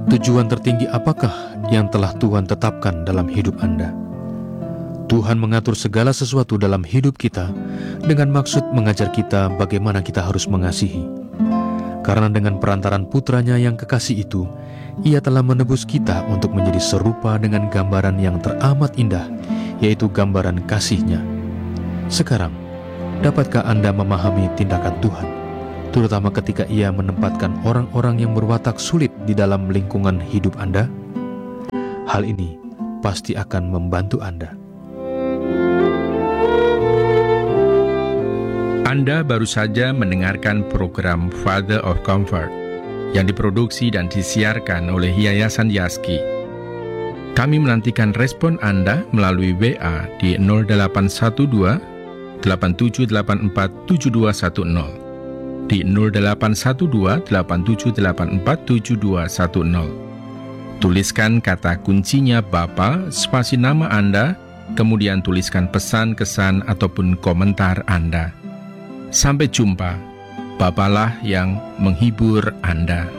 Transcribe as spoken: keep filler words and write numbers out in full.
Tujuan tertinggi apakah yang telah Tuhan tetapkan dalam hidup Anda? Tuhan mengatur segala sesuatu dalam hidup kita dengan maksud mengajar kita bagaimana kita harus mengasihi. Karena dengan perantaran putranya yang kekasih itu, Ia telah menebus kita untuk menjadi serupa dengan gambaran yang teramat indah, yaitu gambaran kasih-Nya. Sekarang, dapatkah Anda memahami tindakan Tuhan, terutama ketika Ia menempatkan orang-orang yang berwatak sulit di dalam lingkungan hidup Anda? Hal ini pasti akan membantu Anda. Anda baru saja mendengarkan program Father of Comfort yang diproduksi dan disiarkan oleh Yayasan Yaski. Kami menantikan respon Anda melalui W A di nol delapan satu dua, delapan tujuh delapan empat, tujuh dua satu nol, di nol delapan satu dua, delapan tujuh delapan empat, tujuh dua satu nol. Tuliskan kata kuncinya Bapa, spasi nama Anda, kemudian tuliskan pesan, kesan, ataupun komentar Anda. Sampai jumpa, Bapalah yang menghibur Anda.